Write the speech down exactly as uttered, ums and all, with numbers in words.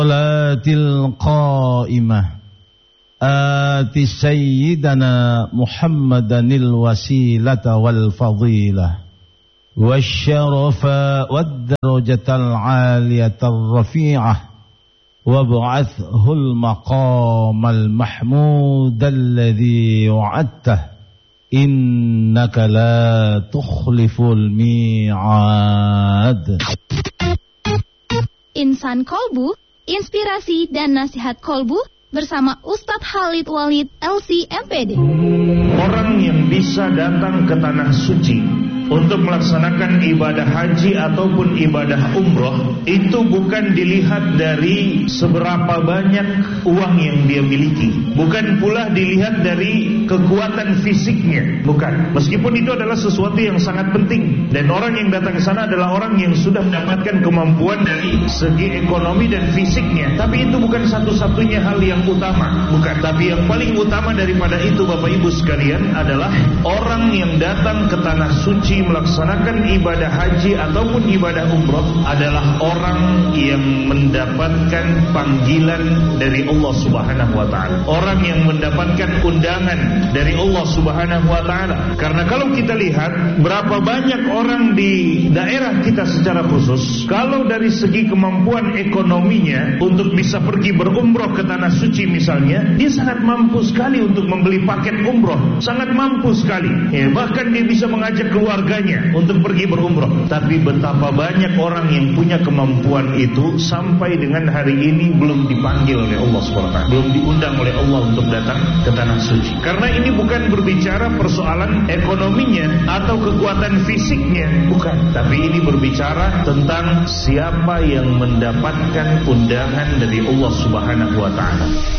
Salatil qa'imah Ati sayyidana Muhammadanil wasilata wal fadilah Wasyarafa wad-darajatal aliyatal rafi'ah Wab'athhul maqamal mahmudal ladzi wa'adtah Innaka la tukhliful mi'ad. Insan Kolbu, inspirasi dan nasihat Kolbu bersama Ustadz Khalid Walid L C M P D. Orang yang bisa datang ke tanah suci untuk melaksanakan ibadah haji ataupun ibadah umroh, itu bukan dilihat dari seberapa banyak uang yang dia miliki, bukan pula dilihat dari kekuatan fisiknya, bukan. Meskipun itu adalah sesuatu yang sangat penting, dan orang yang datang ke sana adalah orang yang sudah mendapatkan kemampuan dari segi ekonomi dan fisiknya, tapi itu bukan satu-satunya hal yang utama, bukan. Tapi yang paling utama daripada itu, Bapak Ibu sekalian, adalah orang yang datang ke tanah suci melaksanakan ibadah haji ataupun ibadah umroh adalah orang yang mendapatkan panggilan dari Allah Subhanahu wa taala. Orang yang mendapatkan undangan dari Allah Subhanahu wa taala. Karena kalau kita lihat berapa banyak orang di daerah kita secara khusus, kalau dari segi kemampuan ekonominya untuk bisa pergi berumroh ke tanah suci misalnya, dia sangat mampu sekali untuk membeli paket umroh, sangat mampu sekali. Ya, bahkan dia bisa mengajak keluarganya untuk pergi berumroh. Tapi betapa banyak orang yang punya kemampuan itu sampai dengan hari ini belum dipanggil oleh Allah subhanahu wa taala, belum diundang oleh Allah untuk datang ke tanah suci. Karena ini bukan berbicara persoalan ekonominya atau kekuatan fisiknya, bukan. Tapi ini berbicara tentang siapa yang mendapatkan undangan dari Allah subhanahu wa taala.